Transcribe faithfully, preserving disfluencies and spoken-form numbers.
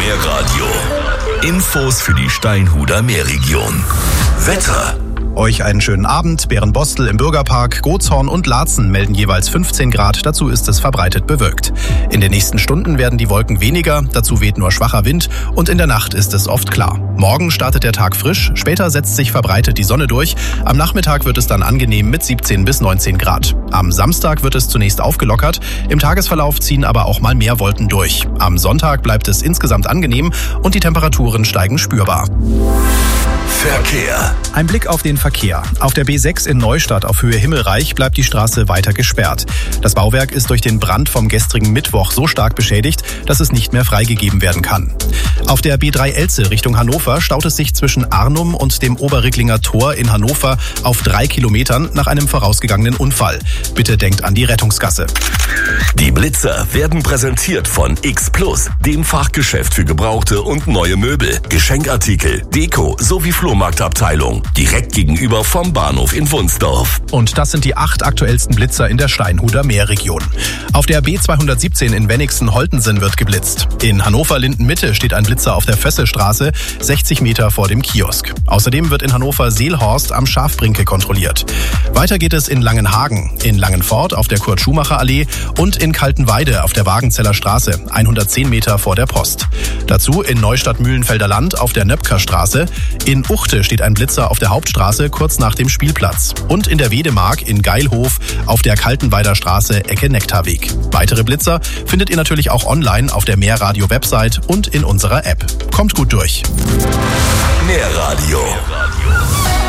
Meerradio. Infos für die Steinhuder Meerregion. Wetter. Euch einen schönen Abend. Bärenbostel im Bürgerpark, Gotshorn und Laatzen melden jeweils fünfzehn Grad. Dazu ist es verbreitet bewölkt. In den nächsten Stunden werden die Wolken weniger. Dazu weht nur schwacher Wind und in der Nacht ist es oft klar. Morgen startet der Tag frisch. Später setzt sich verbreitet die Sonne durch. Am Nachmittag wird es dann angenehm mit siebzehn bis neunzehn Grad. Am Samstag wird es zunächst aufgelockert. Im Tagesverlauf ziehen aber auch mal mehr Wolken durch. Am Sonntag bleibt es insgesamt angenehm und die Temperaturen steigen spürbar. Verkehr. Ein Blick auf den Verkehr. Auf der B sechs in Neustadt auf Höhe Himmelreich bleibt die Straße weiter gesperrt. Das Bauwerk ist durch den Brand vom gestrigen Mittwoch so stark beschädigt, dass es nicht mehr freigegeben werden kann. Auf der B drei Elze Richtung Hannover staut es sich zwischen Arnum und dem Oberricklinger Tor in Hannover auf drei Kilometern nach einem vorausgegangenen Unfall. Bitte denkt an die Rettungsgasse. Die Blitzer werden präsentiert von X Plus, dem Fachgeschäft für gebrauchte und neue Möbel, Geschenkartikel, Deko sowie Flohmarktabteilung. Direkt gegenüber vom Bahnhof in Wunsdorf. Und das sind die acht aktuellsten Blitzer in der Steinhuder Meerregion. Auf der B zweihundertsiebzehn in Wenigsen-Holtensen wird geblitzt. In Hannover-Linden-Mitte steht ein Blitzer auf der Fössestraße, sechzig Meter vor dem Kiosk. Außerdem wird in Hannover-Seelhorst am Schafbrinke kontrolliert. Weiter geht es in Langenhagen, in Langenfort auf der Kurt-Schumacher-Allee und in Kaltenweide auf der Wagenzeller Straße, hundertzehn Meter vor der Post. Dazu in Neustadt-Mühlenfelder Land auf der Nöpkerstraße. In Uchte steht ein Blitzer auf der Hauptstraße kurz nach dem Spielplatz. Und in der Wedemark in Geilhof auf der Kaltenweider Straße Ecke Nektarweg. Weitere Blitzer findet ihr natürlich auch online auf der Meerradio-Website und in unserer App. Kommt gut durch. Meerradio.